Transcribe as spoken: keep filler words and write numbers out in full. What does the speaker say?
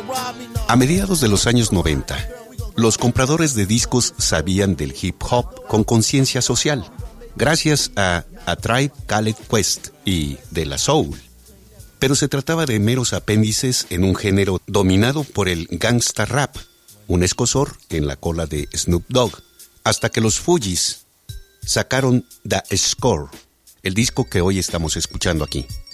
A mediados de los años noventa, los compradores de discos sabían del hip hop con conciencia social, gracias a A Tribe Called Quest y De La Soul. Pero se trataba de meros apéndices en un género dominado por el gangsta rap, un escozor en la cola de Snoop Dogg, hasta que los Fugees sacaron The Score, el disco que hoy estamos escuchando aquí.